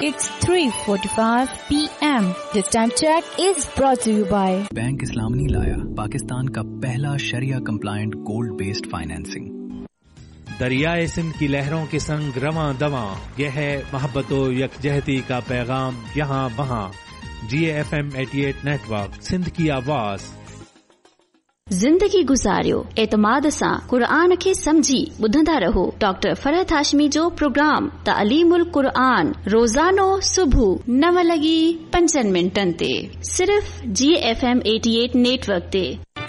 It's 3:45 p.m. This time check is brought to you by bank इस्लामी लाया पाकिस्तान का पहला शरिया compliant gold based financing. दरियाए Sindh की लहरों के संग रवां दवां, यह है मोहब्बत व यकजहती का पैगाम यहाँ वहाँ। GFM 88 नेटवर्क, सिंध की आवाज। ज़िंदगी गुज़ारियो एतमाद सां क़ुरान खे समझी ॿुधंदा रहो। डॉक्टर फरहत हाशमी जो प्रोग्राम तालीमुल क़ुरान रोज़ानो सुबुह 9:05 ते सिर्फ़ GFM 88 नेटवर्क ते।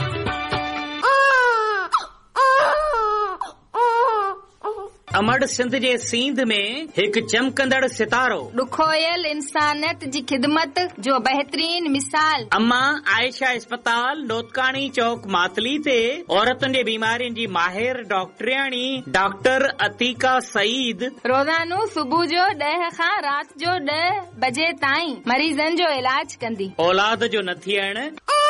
अमड़ सिंध जे सींध में हिकु चमकंदड़ सितारो, ॾुखोयल इंसानियत जी ख़िदमत जो बहितरीन मिसाल। अम्मा आयशा अस्पताल नोतकाणी चौक मातली ते औरतुनि जे बीमारियुनि जी माहिर डॉक्टरियाणी डॉक्टर अतीका सईद रोज़ानो सुबुह जो 10 खां राति जो 10 बजे ताईं मरीज़नि जो इलाज कंदी। औलाद जो न थियण,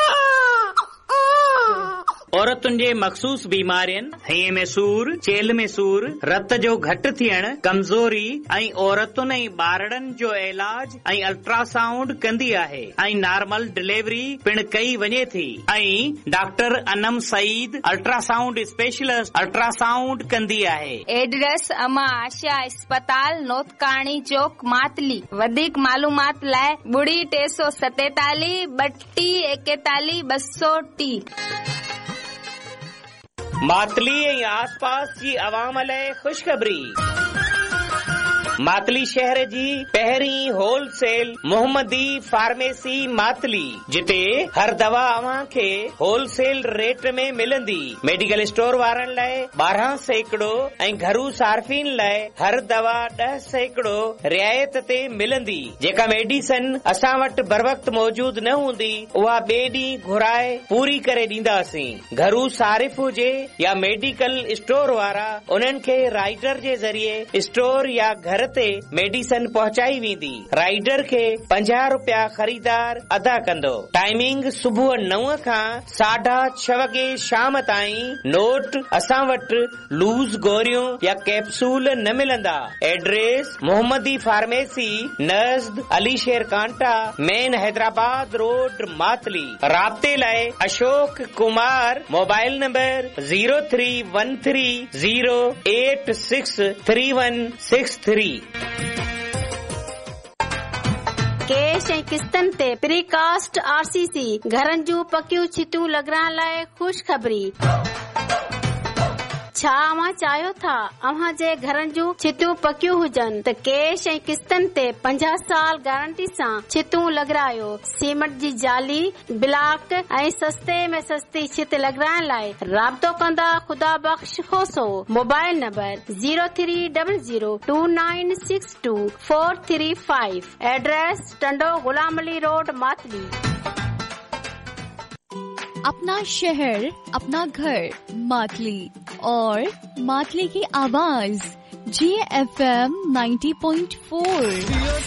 औरतुनि जे मखसूस बीमारियुनि, हईअ में सूर, चेल में सूर, रत जो घटि थियण, कमज़ोरी ऐं औरतुनि ऐं ॿारड़नि जो इलाज ऐं अल्ट्रासाउंड कंदी आहे ऐं नॉर्मल डिलीवरी पिण कई वञे थी। ऐं doctor Anam Saeed ultrasound specialist ultrasound कंदी आहे। एड्रेस अमा आशा अस्पताल नोतकाणी चौक मातली। वधीक मालूमात लाइ 347 3241 230। मातली ऐं आसपास जी अवाम लाइ ख़ुशख़बरी। मातली शहर जी पहिरीं होलसेल मोहम्मदी फार्मेसी मातली, जिते हर दवा अव्हां खे होलसेल रेट में मिलंदी। मेडिकल स्टोर वारनि लाइ 12% ऐं घरू सार्फिन लाइ हर दवा 10% रियायत ते मिलंदी। जेका मेडिसिन असां वटि बर वक्त मौजूद न हूंदी उहा ॿिए ॾींहुं घुराए पूरी करे ॾींदासीं। घरू सारिफ हुजे या मेडिकल स्टोर वारा, उन्हनि खे राइडर जे ज़रिए स्टोर या घर ते मेडिसिन पहुचाई वेंदी। राइडर खे 50 रुपया ख़रीदार अदा कंदो। टाइमिंग सुबुह 9 खां 6:30 वगे शाम ताईं। नोट, असां वटि लूज़ गोरियूं या कैप्सूल न मिलंदा। एड्रेस मोहम्मदी फार्मेसी नज़द अली शेर कांटा, मेन हैदराबाद रोड मातली। राब्ते लाइ Ashok Kumar, mobile number 0313086363। Cash ऐं किस्तनि ते प्रीकास्ट RCC घरनि जूं पकियूं छितूं लॻाइण लाइ ख़ुशख़बरी। छा अव्हां चाहियो था अव्हां जे घरनि जूं छितूं पकियूं हुजनि त कैश ऐं किस्तनि ते 50 साल गारंटी सां छितूं लॻारायो। सीमेंट जी जाली, ब्लॉक ऐं सस्ते में सस्ती छित लॻाइण लाइ राब्तो कंदा ख़ुदा बख़्श खोसो। Mobile number 03002962 address Tando Ghulam Ali road Matali. अपना शहर अपना घर मातली और मातली की आवाज GFM 90.4।